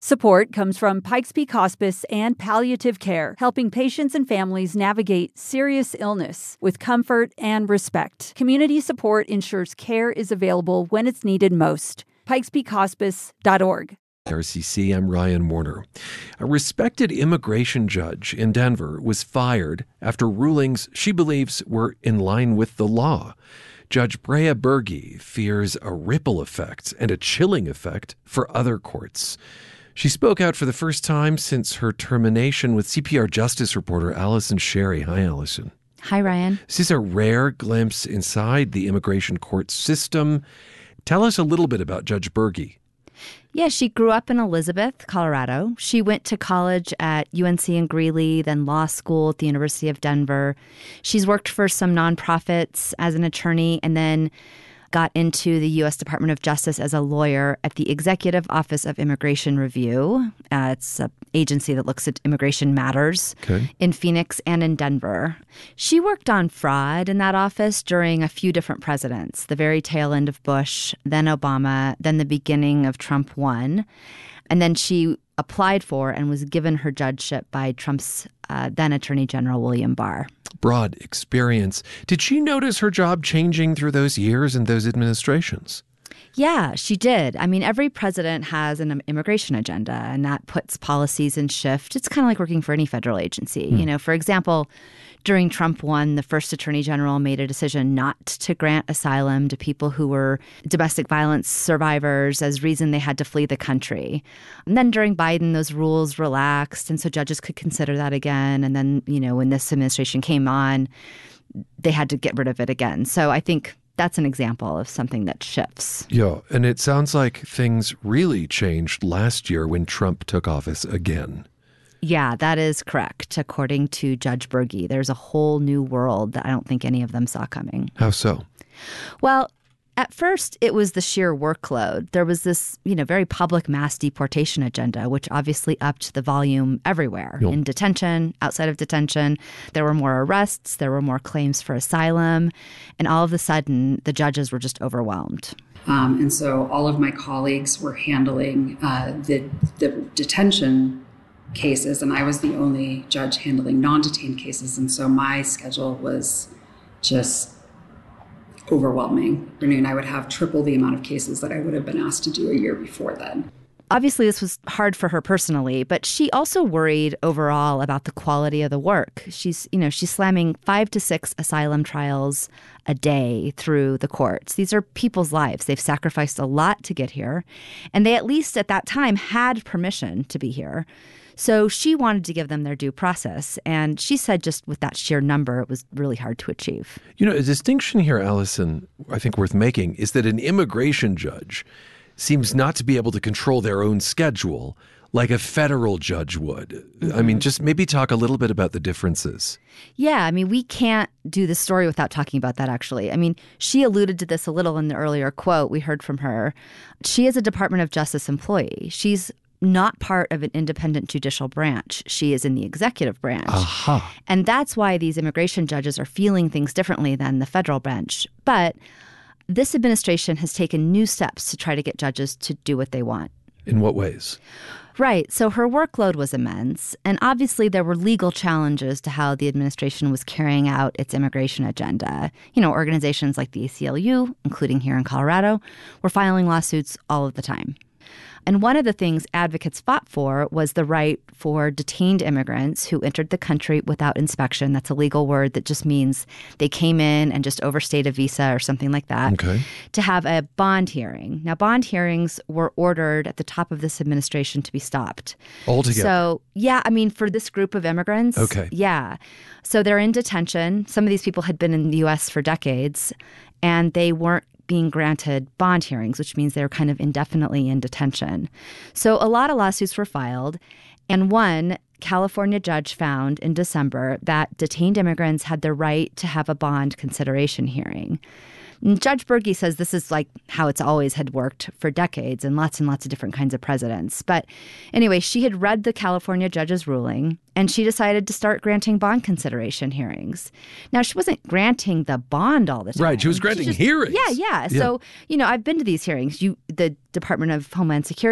Support comes from Pikes Peak Hospice and Palliative Care, helping patients and families navigate serious illness with comfort and respect. Community support ensures care is available when it's needed most. PikesPeakHospice.org. RCC, I'm Ryan Warner. A respected immigration judge in Denver was fired after rulings she believes were in line with the law. Judge Brea Berge fears a ripple effect and a chilling effect for other courts. She spoke out for the first time since her termination with CPR Justice reporter Allison Sherry. Hi, Allison. Hi, Ryan. This is a rare glimpse inside the immigration court system. Tell us a little bit about Judge Berge. Yeah, she grew up in Elizabeth, Colorado. She went to college at UNC in Greeley, then law school at the University of Denver. She's worked for some nonprofits as an attorney and then got into the U.S. Department of Justice as a lawyer at the Executive Office of Immigration Review. It's an agency that looks at immigration matters in Phoenix and in Denver. She worked on fraud in that office during a few different presidents, the very tail end of Bush, then Obama, then the beginning of Trump 1. And then she applied for and was given her judgeship by Trump's then Attorney General William Barr. Broad experience. Did she notice her job changing through those years and those administrations? Yeah, she did. I mean, every president has an immigration agenda, and that puts policies in shift. It's kind of like working for any federal agency. You know, for example, during Trump 1, the first attorney general made a decision not to grant asylum to people who were domestic violence survivors as reason they had to flee the country. And then during Biden, those rules relaxed, and so judges could consider that again. And then, you know, when this administration came on, they had to get rid of it again. So I think that's an example of something that shifts. Yeah, and it sounds like things really changed last year when Trump took office again. Yeah, that is correct. According to Judge Berge, there's a whole new world that I don't think any of them saw coming. How so? Well, at first, it was the sheer workload. There was this, very public mass deportation agenda, which obviously upped the volume everywhere. Yep. In detention, outside of detention. There were more arrests. There were more claims for asylum. And all of a sudden, the judges were just overwhelmed. And so all of my colleagues were handling the detention cases, and I was the only judge handling non-detained cases. And so my schedule was just overwhelming. I would have triple the amount of cases that I would have been asked to do a year before then. Obviously, this was hard for her personally, but she also worried overall about the quality of the work. She's slamming 5 to 6 asylum trials a day through the courts. These are people's lives. They've sacrificed a lot to get here, and they at least at that time had permission to be here. So she wanted to give them their due process. And she said just with that sheer number, it was really hard to achieve. A distinction here, Allison, I think worth making is that an immigration judge seems not to be able to control their own schedule like a federal judge would. Mm-hmm. I mean, just maybe talk a little bit about the differences. Yeah, we can't do this story without talking about that, actually. She alluded to this a little in the earlier quote we heard from her. She is a Department of Justice employee. She's not part of an independent judicial branch. She is in the executive branch. Aha. And that's why these immigration judges are feeling things differently than the federal branch. But this administration has taken new steps to try to get judges to do what they want. In what ways? Right. So her workload was immense. And obviously there were legal challenges to how the administration was carrying out its immigration agenda. Organizations like the ACLU, including here in Colorado, were filing lawsuits all of the time. And one of the things advocates fought for was the right for detained immigrants who entered the country without inspection. That's a legal word that just means they came in and just overstayed a visa or something like that, to have a bond hearing. Now, bond hearings were ordered at the top of this administration to be stopped. Altogether? So, yeah, for this group of immigrants. Okay. Yeah. So they're in detention. Some of these people had been in the U.S. for decades, and they weren't being granted bond hearings, which means they're kind of indefinitely in detention. So a lot of lawsuits were filed, and one California judge found in December that detained immigrants had the right to have a bond consideration hearing. And Judge Berge says this is like how it's always had worked for decades and lots of different kinds of presidents. But anyway, she had read the California judge's ruling, and she decided to start granting bond consideration hearings. Now, she wasn't granting the bond all the time. Right. She was granting hearings. Yeah. So, I've been to these hearings. The Department of Homeland Security